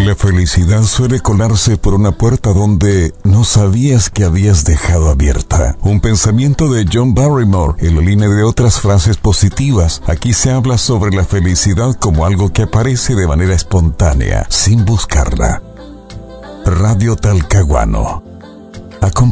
La felicidad suele colarse por una puerta donde no sabías que habías dejado abierta. Un pensamiento de John Barrymore en la línea de otras frases positivas. Aquí se habla sobre la felicidad como algo que aparece de manera espontánea, sin buscarla. Radio Talcahuano. Acompaña